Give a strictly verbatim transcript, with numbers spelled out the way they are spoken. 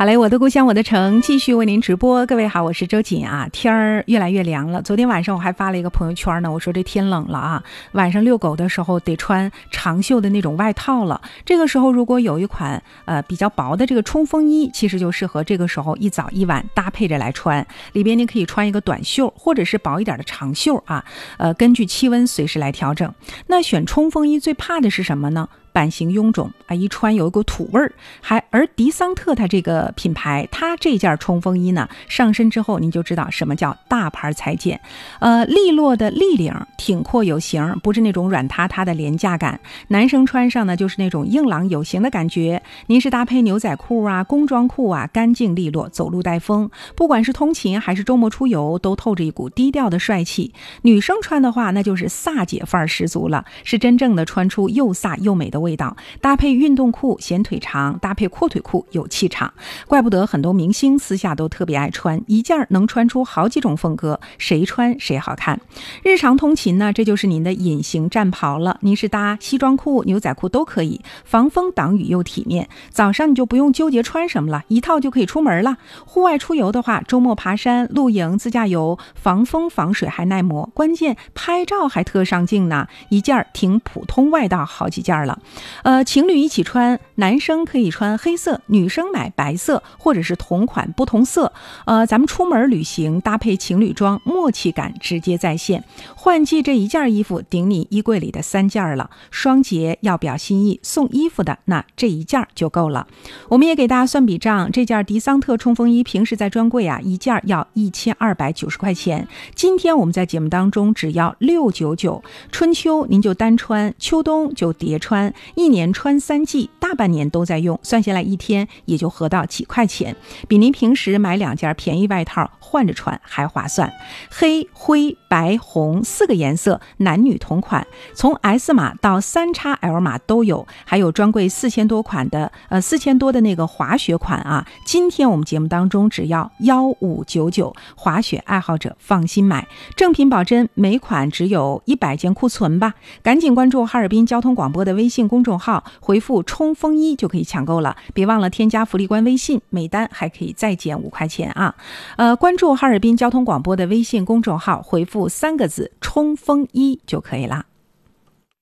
好嘞，我的故乡我的城继续为您直播。各位好，我是周瑾啊。天儿越来越凉了，昨天晚上我还发了一个朋友圈呢，我说这天冷了啊，晚上遛狗的时候得穿长袖的那种外套了。这个时候如果有一款呃比较薄的这个冲锋衣，其实就适合这个时候一早一晚搭配着来穿。里边你可以穿一个短袖或者是薄一点的长袖啊，呃根据气温随时来调整。那选冲锋衣最怕的是什么呢？版型臃肿啊，一穿有一股土味儿。还而迪桑特它这个品牌，它这件冲锋衣呢，上身之后你就知道什么叫大牌裁剪。呃，利落的立领，挺阔有型，不是那种软塌塌的廉价感。男生穿上呢，就是那种硬朗有型的感觉。您是搭配牛仔裤啊、工装裤啊，干净利落，走路带风。不管是通勤还是周末出游，都透着一股低调的帅气。女生穿的话，那就是飒姐范儿十足了，是真正的穿出又飒又美的味道。搭配运动裤显腿长，搭配阔腿裤有气场。怪不得很多明星私下都特别爱穿，一件能穿出好几种风格，谁穿谁好看。日常通勤呢，这就是您的隐形战袍了。您是搭西装裤、牛仔裤都可以，防风挡雨又体面。早上你就不用纠结穿什么了，一套就可以出门了。户外出游的话，周末爬山、露营、自驾游，防风防水还耐磨，关键拍照还特上镜呢。一件挺普通外道好几件了。呃，情侣一起穿，男生可以穿黑色，女生买白色，或者是同款不同色。呃，咱们出门旅行搭配情侣装，默契感直接在线。换季这一件衣服顶你衣柜里的三件了。双节要表心意，送衣服的那这一件就够了。我们也给大家算笔账，这件迪桑特冲锋衣平时在专柜啊，一件要一千二百九十块钱。今天我们在节目当中只要六百九十九。春秋您就单穿，秋冬就叠穿，一年穿三季，大半年都在用，算下来一天也就合到几块钱，比您平时买两件便宜外套换着穿还划算。黑、灰、白、红四个颜色，男女同款，从 S 码到 三 X L 码都有，还有专柜四千多款的呃四千多的那个滑雪款啊。今天我们节目当中只要一千五百九十九，滑雪爱好者放心买，正品保真，每款只有一百件库存吧。赶紧关注哈尔滨交通广播的微信公众号，回复冲锋衣就可以抢购了。别忘了添加福利官微信，每单还可以再减五块钱啊。呃，关注哈尔滨交通广播的微信公众号，回复三个字冲锋衣就可以了。